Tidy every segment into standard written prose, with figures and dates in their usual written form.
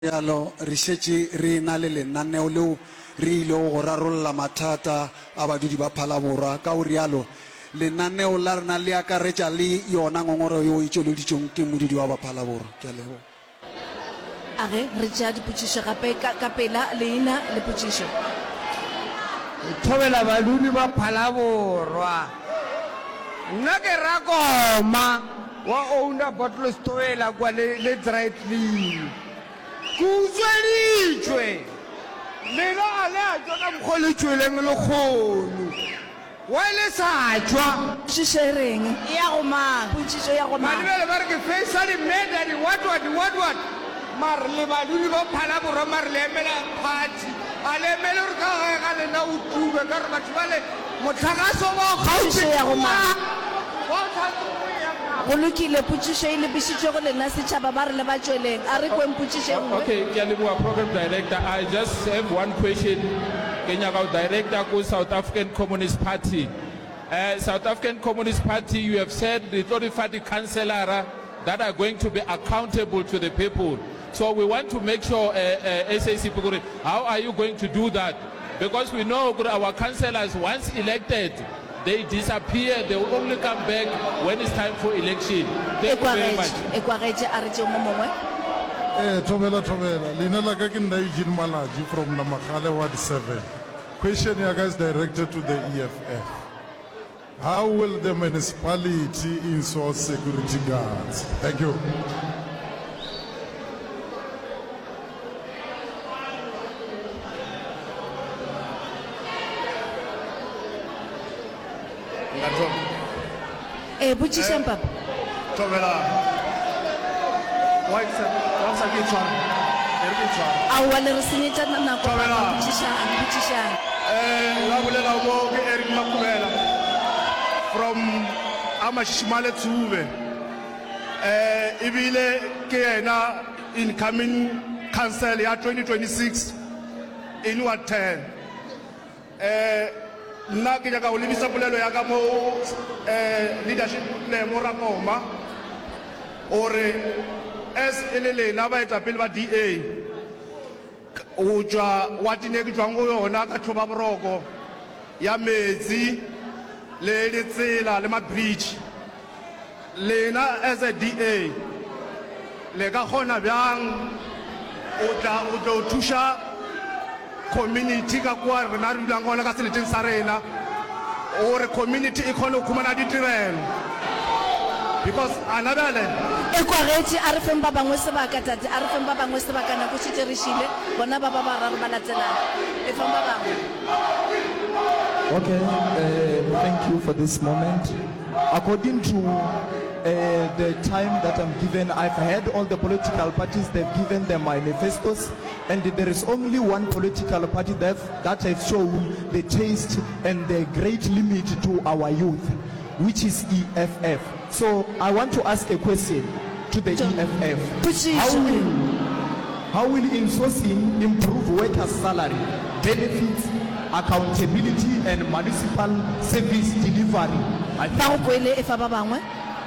yalo re shetse re na le lenaneo leo re ile go rarolla mathata a badudi ba Phalaborwa ka o rialo lenaneo la rena le akaretša le yona ngongoro yo e tšweleditšweng ke modudi wa ba Phalaborwa. Ke a leboga. Are re tšea dipotšišo gape ka pela leina le potšišo. Thobela badudi ba Phalaborwa. Nna ke Rakoma wa owner bottle stoela kwa le dry clean. Kutsweditšwe lena a le a tšwa ka mokgwa le tšweleng le kgono wa le sa tšwa Potšišo e reng? Ya go mang? Potšišo ya go mang? madibele ba re ke faisa di-medal what mare le badudi ba Phalaborwa mare le emela party a le emele gore ka gae ga lena o tube ka gore batho ba le motlhakaso ba o Potšišo ya go mang? kgaotse Go lokile potšišo e lebišitšwe go lena setšhaba ba re le ba tšweleng. A re kweng potšišo e nngwe? Okay, Kialibuwa program director, I just have one question. Kenya director go South African Communist Party. South African Communist Party, you have said the 35 councillors that are going to be accountable to the people. So we want to make sure, SAC, how are you going to do that? Because we know our councillors, once elected, they disappear. They will only come back when it's time for election. Thank you very much. Ekwagetše a re tšeo mo mongwe. Thobela, Lina la ka ke nna Eugene Malaji from Namakale Ward 7. Question ya guys directed to the EFF. How will the municipality install security guards? Thank you. Potšišo mpapa. Thobela. Aowa le re senyetša nako potšišang. La bolela mo ke Eric Makumela from Amashimale Tsube. Ibile ke ena incoming council ya 2026 in Ward 10. Nna ke nyaka go lebisa polelo ya ka mo leadership le mo Rakoma ore as ele lena ba etapele ba DA o tswa wa tine ke tswang go yona ka thoba boroko ya metsi le ditsela le ma bridge lena as a DA le ka gona bjang o tla thusha community ka kwa rena re dulang gona ka seleteng sa rena ore community e kgone go khumana ditirelo because anabele Ekwagetše a re feng ba bangwe sebaka tate, a re feng ba bangwe sebaka nako šetše re šile bona ba bararo ba latelana. E feng ba bangwe? Okay, thank you for this moment. According to the time that I'm given, I've heard all the political parties, they've given their manifestos, and there is only one political party that has shown the taste and the great limit to our youth, which is EFF. So I want to ask a question to the EFF. How will insourcing improve workers' salary, benefits, accountability, and municipal service delivery? Ba go kwele e fa ba bangwe?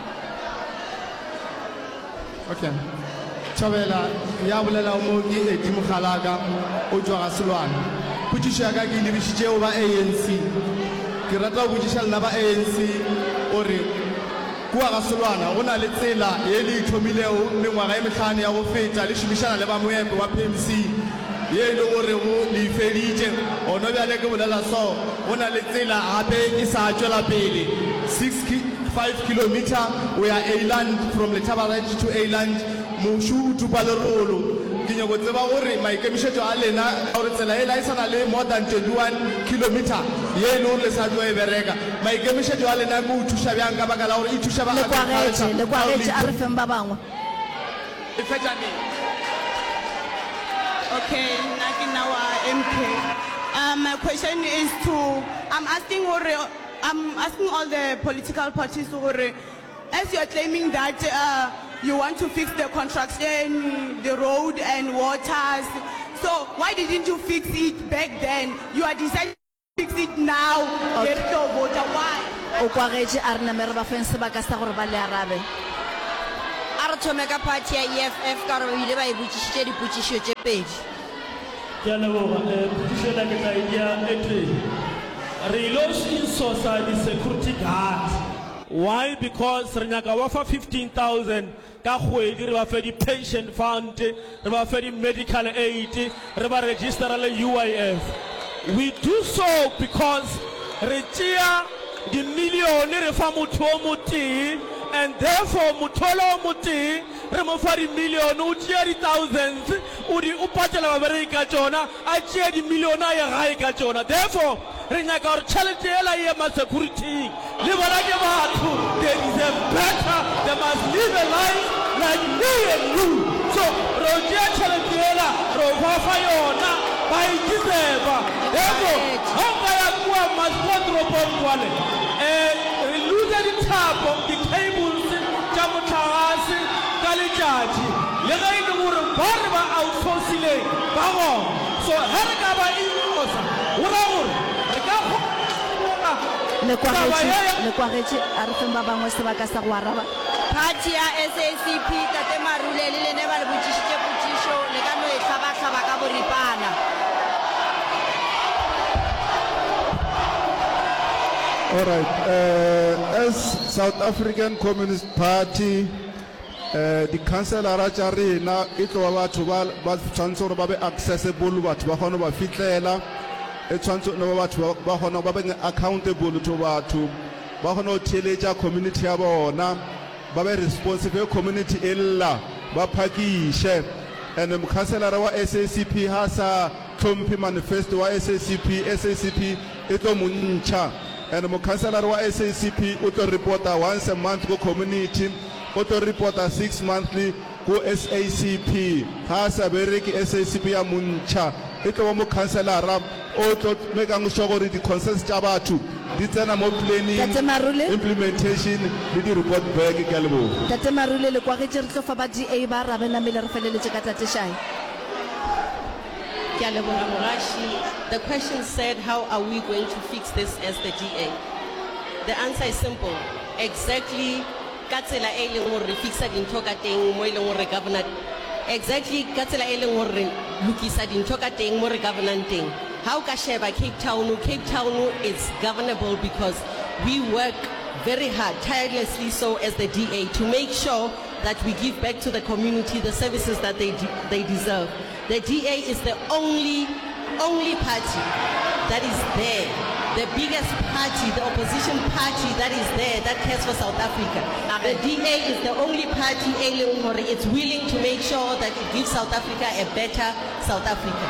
okay Thobela ya bolela mo ke Edimo Khalaga o tswa ga Selwane potšišo ya ka ke lebešitše o ba ANC ke rata go botšiša lena ba ANC ore kua ga Selwane go na le tsela ye le ithomilego mengwaga e mehlano ya go feta le šomišana le ba moepo wa PMC ye le gore go le ifeditše ono bjale ke bolela so go na le tsela gape e sa tšwela pele 5 kilometer we are Eiland from Letabarage to Eiland Mushu to Palerolo ke nyako tseba gore maikemišetšo a lena gore tsela e laisana le more than 21 kilometer ye le gore le sa tlo e bereka maikemišetšo a lena go thuša bjang ka baka la gore e thuša ba Lekwagetše a re feng ba bangwe? e fetša neng Okay, Nakinawa MK. My question is I'm asking all the political parties as you are claiming that you want to fix the construction, the road and waters. So why didn't you fix it back then? You are deciding to fix it now. Okay. Get the water. Why? Okwagetše a re namere ba feng sebaka sa gore ba le arabe. re thome ka party ya EFF ka gore ba ile ba e botsisitse dipotšišo tše pedi. Ke a leboga. Potšišo ena ke tla e dia e tee. Re ilo insourca di-security guard. Why? Because re nyaka ba fa 15,000 ka kgwedi, re ba fe di-pension fund, re ba fe di-medical aid, re ba registerele UIF. We do so because re tšea di-million re fa motho o motee, and therefore motho o motee re mo fa di-million, o tšea di-thousands, o patela babereki ka tšona, a tšea di-million a ye gae ka tšona. Therefore re nyaka gore tšhelete ela e ema security le bona ke batho, they deserve better, they must live a life like me and you. So re o tšea tšhelete ela re o fa yona, ba e deserve. Therefore ga nka ya kua maswa toropong kwale, re lose dithapo, di-cables tša motlagase ka letšatši, le ge e le gore ba re ba outsourcileng ba gona. So ge re ka ba insourca go ra gore re ka le kwagetše a re feng ba bangwe sebaka sa go araba. Party ya SACP tate Marule le lene ba le botsišitše potšišo le ka no e hlaba-hlaba ka boripana. All right, as South African Communist Party, the councillor tša rena e tlo ba batho ba tshwanetse gore ba be accessible, batho ba kgone ba fitlela, e tshwanetse no ba batho ba kgone ba be accountable to batho ba kgone go theeletša community ya bona, ba be responsive community e lla ba phakiše. And mokhanselara wa SACP ha sa tlhomphe manifesto wa SACP e tlo montšha. And mokhanselara wa SACP o tlo reporta once a month go community, o tlo reporta 6 monthly go SACP. Ha sa bereki SACP ya montšha e tlo ba mokhanselara o tlo mekang sure gore di-concerns tša batho di tsena mo planning, implementation le di-report back. Ke a leboga. Tate Marule le kwagetše re tlo fa ba DA ba rabelamele re feleletše ka tate Shai. Ke a leboga Mogaši. The question said, how are we going to fix this as the DA? The answer is simple. Exactly ka tsela e leng gore re fixa dintho ka teng mo e leng gore governor, exactly ka tsela e leng gore lokisa dintho ka teng mo re governang teng. How ka sheba Cape Town is governable because we work very hard, tirelessly so as the DA, to make sure that we give back to the community the services that they deserve. The DA is the only party that is there, the biggest party, the opposition party that is there that cares for South Africa. The DA is the only party it's willing to make sure that it gives South Africa a better South Africa.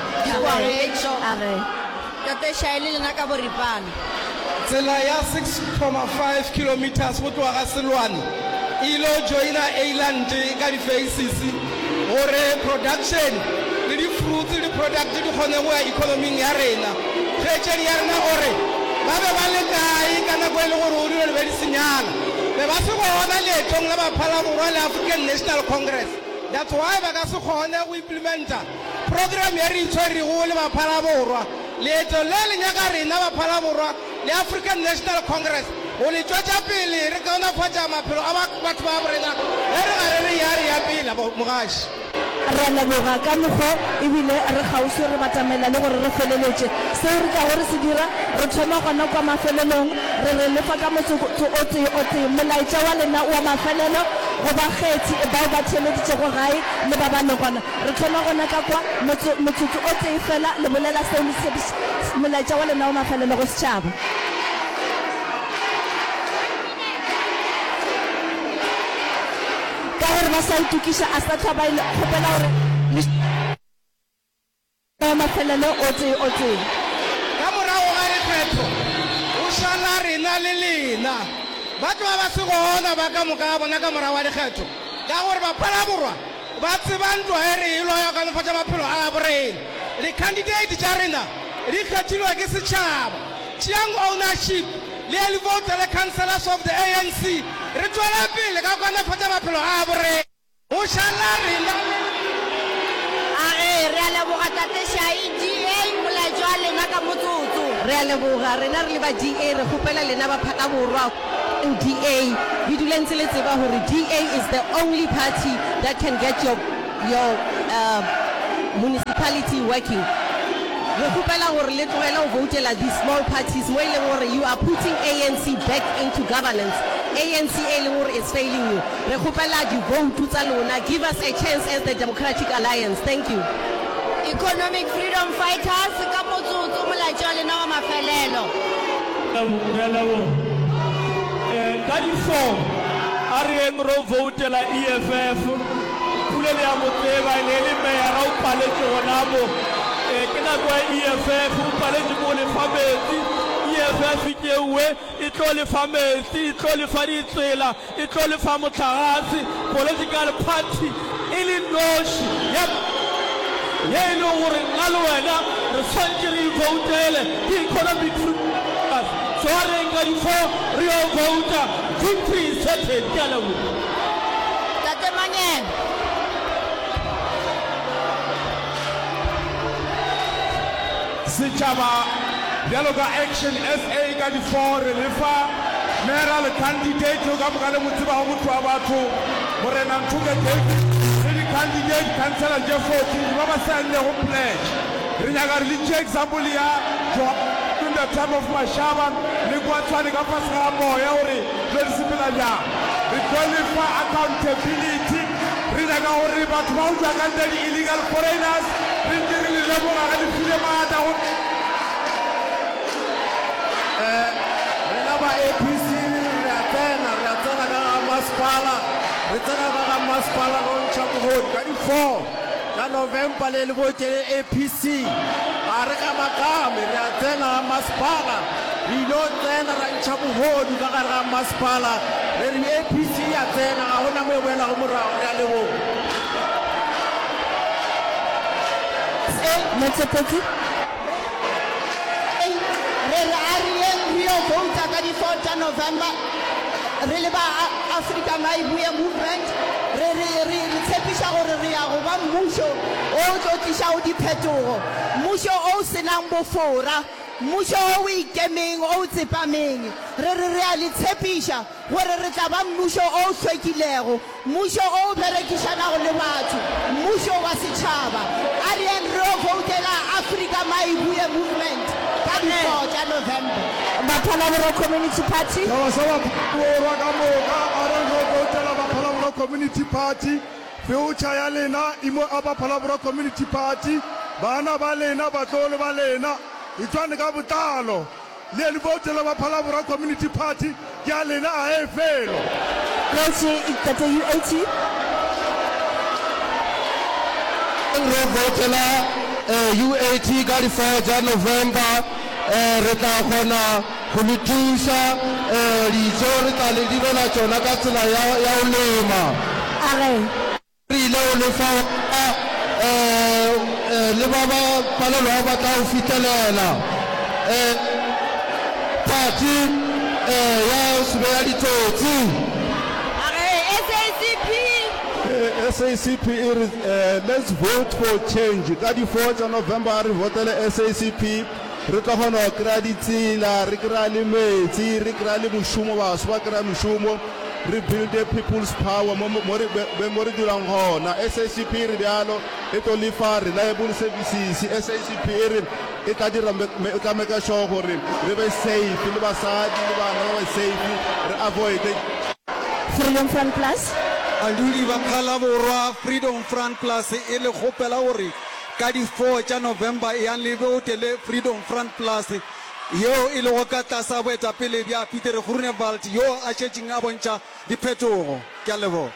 Tsela ya 6.5 kilometers mo tloga ga Selwane ilo joina Eiland ka di-faces gore production le di-fruits le product di kgone go ya economy ya rena. Treasury ya rena gore ba be ba le kae ka nako e le gore o dilo le be di senyana be ba se gona leetong la baphalaborwa le African National Congress. That's why ba ka se kgone go implementa program ya re itshwere go le baphalaborwa leeto le le nyaka rena baphalaborwa le African National Congress o le tšwetša pele re ka nafatša maphelo a batho ba borena ge re gare re yare ya pele Mogaši. Re leboga ka mokgwa ebile re gausi re batamela le gore re feleletše seo re ka gore se dira re thoma gona kwa mafelelong re re lefa ka motsotso o tee molaetša wa lena wa mafelelo go bakgetsi bao ba theeleditšego gae le ba bane gona re thoma gona ka kwa motsotso o tee fela le bolela seo molaetša wa lena wa mafelelo go setšhaba. Ka gore ba sa itukiša a sa tlhaba kgopela gore mafelelo o tee ka morago ga lekgetho o šala rena le lena batho ba ba se gona ba ka moka ga bona ka morago ga lekgetho ka gore baphalaborwa ba tseba ntwa e re elo ya ka nefatša maphelo a borena. Di-candidate tša rena di kgethilwe ke setšhaba tšeang ownership le le vote le councillors of the ANC re tswela pele ka go nefatša maphelo a borena o šala rena. Re a leboga tate Shai DA molaetša lena ka motsotso. Re a leboga rena re le ba DA re kgopela lena ba phaka borwa DA, you do DA is the only party that can get your municipality working. These small parties, you are putting ANC back into governance. ANC is failing you. Give us a chance as the Democratic Alliance. Thank you. Economic freedom fighters ka motsotso molaetsa le na wa mafelelo. Ka di 4 a re eng ro vote la EFF pule le ya motseba le le mayor o paletse gona mo ke na kwa EFF o paletse mo le fametse EFF kewe e tlo le fametse e tlo le fa ditsela e tlo le fa motlhagase political party ile noshi yep ye no gore nna le wena re tshwantse re votele the economic so re nka di 4 re yo vota victory is certain ke a leboha Tate Manyene. Setšhaba bjalo ka Action SA ka di 4 re lefa mayoral candidate ka moka le motseba go motho wa batho Morena Nthuke candidate councillor je 14 ba ba sane go pledge re nyaka re le example ya in the time of Mashaba le kwa tswane ka fase ga moya gore re sepela jang re qualify accountability re nyaka gore batho ba utswa ka ntle di illegal foreigners re dire le leboga ga difile maata go re la ba APC re a tsena ka masepala re tsena ka masepala go ntšha mogodi ka di 4 ka November le botele APC a re ka makame re a tsena ga masepala re ilo tsena ra ntšha mogodi ka gare ga masepala re re APC ya tsena ga gona mo e boela go morago re a leboga Motsepetsi re a rio vouta ka di 4 November re le ba Africa Maibuya movement re tshepisha gore re ya go ba mmušo o tlo tlisha o diphetogo mmušo o senang bofora mmušo o ikemeng o tsepameng re a le tshepisha gore re tla ba mmušo o hlwekilego mmušo o berekišanago le batho mmušo wa setšhaba a re ro voutela Africa Maibuya movement ka di 4 November Baphalaboro Community Party Community Party future ya lena imo aba Baphalaboro Community Party bana ba lena batlole ba lena itwane ka botalo le le votela Baphalaboro Community Party ya lena a efelo Let's Tate UAT re votela UAT ka di 4 November re tla gona go lutisa dijo re tla le direla tsona ka tsela ya o lema re ile o lefa le ba ba palelwa ba tla o fitelela party ya sebe ya ditsotsi SACP let's vote for change ka di 4 November re votele SACP re tla gona kra ditsela re kra le metsi re kra le mošomo ba se ba kra mošomo re build the people's power mo re dirang gona SACP re bjalo e tlo lefa reliable services SACP re e tla dira ka meka sure gore re be safe le basadi le bana ba be safe re avoid Freedom Front Plus Andudi Baphalaboro Freedom Front Plus e le gopela gore ka di 4 November ya le votele Freedom Front Plus yo ile go ka tlasa boetapele bja Peter Groenewald yo a tšetšeng a bontšha diphetogo ke a leboga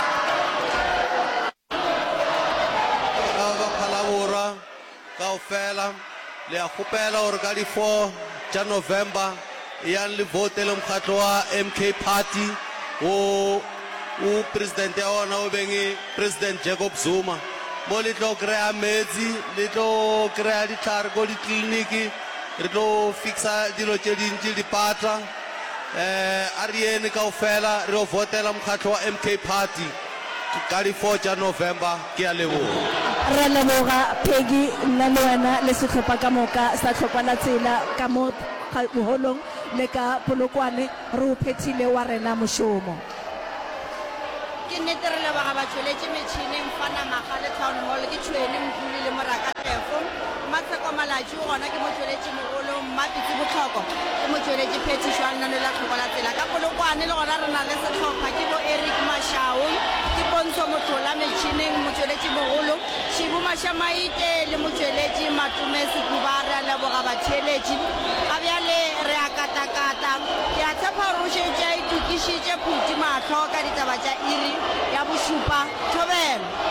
Baphalaboro kaofela le a gopela gore ka di 4 November ya le votele mokgatlo wa MK Party o president ya ona o beng President Jacob Zuma mo le tlo krea metsi le tlo krea ditlhare ko ditleliniki re tlo fixa dilo tše dintši dipatla a re ene kaofela re o votela mokgatlo wa MK Party ka di 4 November ke a leboga re leboga Peggy nna le wena le setlhopha ka moka sa tlhopha la tsela ka mo boholong le ka Polokwane re o phethile wa rena moshomo. Ke nnete re leboga batsweletši metšhineng fana magale town hall ke tšhweni mduli le moraka tefo matsheko malatši o gona ke motsweletši mogolo mmapitse botlhoko ke motsweletši phetišo a lenane la tlhoko la tsela ka Polokwane le gona re na le setlhopha ke bo Eric Mashao ke Pontsho Motlola metšhineng motsweletši mogolo Shibu Mashamaite le motsweletši Matume Sekubare a leboga batheeletši ga bjale re a katakata ke a tshepa gore o šetše a itukišitše phuti matlho ka ditaba tša iri ya bošupa thobelo.